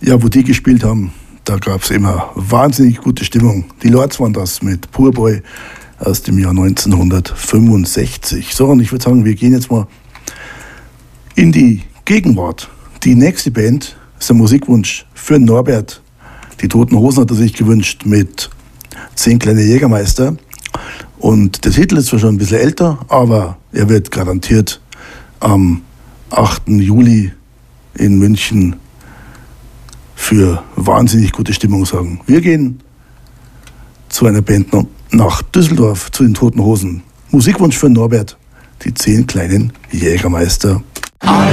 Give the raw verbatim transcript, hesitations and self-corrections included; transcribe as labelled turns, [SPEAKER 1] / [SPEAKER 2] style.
[SPEAKER 1] Ja, wo die gespielt haben, da gab es immer wahnsinnig gute Stimmung. Die Lords waren das mit Poor Boy aus dem Jahr neunzehnhundertfünfundsechzig. So, und ich würde sagen, wir gehen jetzt mal in die Gegenwart. Die nächste Band ist ein Musikwunsch für Norbert. Die Toten Hosen hat er sich gewünscht mit Zehn kleine Jägermeister. Und der Titel ist zwar schon ein bisschen älter, aber er wird garantiert am achten Juli in München für wahnsinnig gute Stimmung sorgen. Wir gehen zu einer Band nach Düsseldorf, zu den Toten Hosen. Musikwunsch für Norbert, die Zehn kleinen Jägermeister.